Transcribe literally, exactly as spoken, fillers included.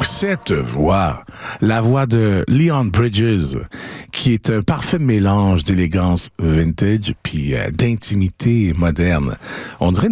cette voix, la voix de Leon Bridges, qui est un parfait mélange d'élégance vintage puis euh, d'intimité moderne. On dirait